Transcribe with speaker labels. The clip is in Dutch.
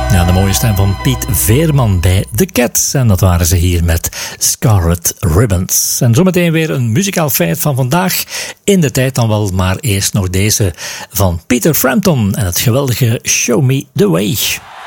Speaker 1: Ja, de mooie stem van Piet Veerman bij The Cats. En dat waren ze hier met Scarlet Ribbons. En zometeen weer een muzikaal feit van vandaag. In de tijd dan wel, maar eerst nog deze van Peter Frampton en het geweldige Show Me The Way.